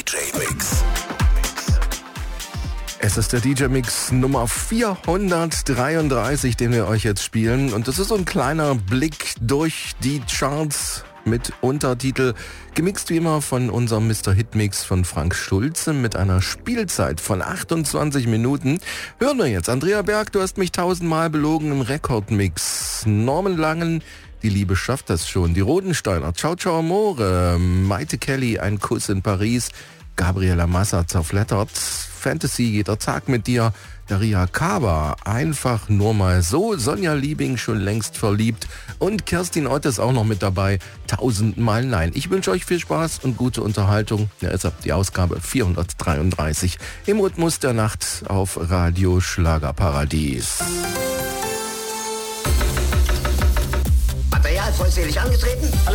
DJ-Mix. Es ist der DJ-Mix Nummer 433, den wir euch jetzt spielen. Und das ist so ein kleiner Blick durch die Charts mit Untertitel. Gemixt wie immer von unserem Mr. Hitmix von Frank Schulze mit einer Spielzeit von 28 Minuten. Hören wir jetzt. Andrea Berg, du hast mich 1000-mal belogen im Rekordmix. Norman Langen, Die Liebe schafft das schon. Die Rodensteiner, Ciao Ciao Amore. Maite Kelly, Ein Kuss in Paris. Gabriela Massa, Zerflattert. Fantasy, Jeder Tag mit dir. Daria Kaba, Einfach nur mal so. Sonja Liebing, Schon längst verliebt. Und Kerstin Ott ist auch noch mit dabei. 1000-mal nein. Ich wünsche euch viel Spaß und gute Unterhaltung. Ja, ist die Ausgabe 433 im Rhythmus der Nacht auf Radio Schlagerparadies. Material vollzählig angetreten.